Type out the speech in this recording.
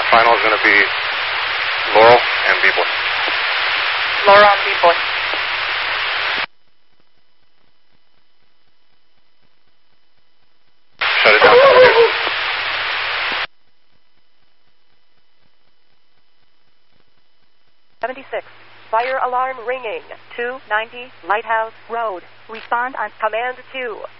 final is going to be Laurel and B-Boy. Laurel and B-Boy. Shut it down. 76. Fire alarm ringing. 290 Lighthouse Road. Respond on Command 2.